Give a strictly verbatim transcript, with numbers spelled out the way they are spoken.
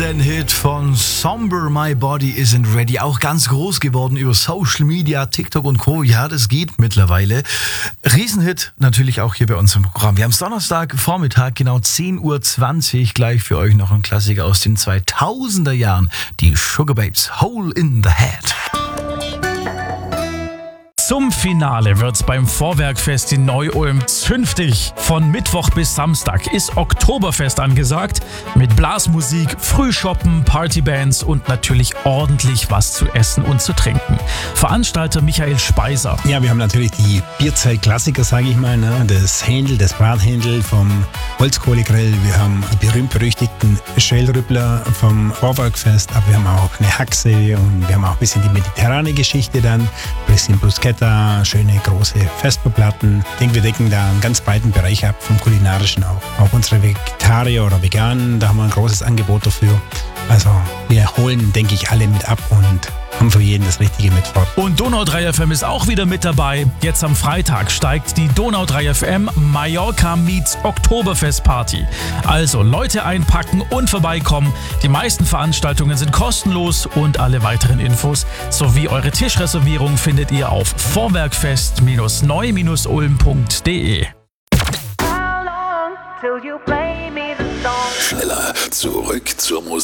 Riesenhit von Somber, My Body Isn't Ready. Auch ganz groß geworden über Social Media, TikTok und Co. Ja, das geht mittlerweile. Riesenhit natürlich auch hier bei uns im Programm. Wir haben es Donnerstag, Vormittag, genau zehn Uhr zwanzig. Gleich für euch noch ein Klassiker aus den zweitausender Jahren. Die Sugar Babes, Hole in the Head. Zum Finale wird's beim Vorwerkfest in Neu-Ulm zünftig. Von Mittwoch bis Samstag ist Oktoberfest angesagt. Mit Blasmusik, Frühshoppen, Partybands und natürlich ordentlich was zu essen und zu trinken. Veranstalter Michael Speiser. Ja, wir haben natürlich die Bierzeit-Klassiker, sage ich mal. Ne? Das Händel, das Brathändel vom Holzkohlegrill. Wir haben die berühmt-berüchtigten Schellrüppler vom Vorwerkfest. Aber wir haben auch eine Haxe und wir haben auch ein bisschen die mediterrane Geschichte dann. Ein bisschen Bruschetta. Schöne große Vesperplatten. Ich denke, wir decken da einen ganz breiten Bereich ab, vom Kulinarischen auch. Auch unsere Vegetarier oder Veganen, da haben wir ein großes Angebot dafür. Also wir holen, denke ich, alle mit ab und haben für jeden das Richtige mit fort. Und Donau drei F M ist auch wieder mit dabei. Jetzt am Freitag steigt die Donau drei F M Mallorca meets Oktoberfest Party. Also Leute einpacken und vorbeikommen. Die meisten Veranstaltungen sind kostenlos und alle weiteren Infos sowie eure Tischreservierung findet ihr auf vorwerkfest neu ulm punkt de. Schneller zurück zur Musik.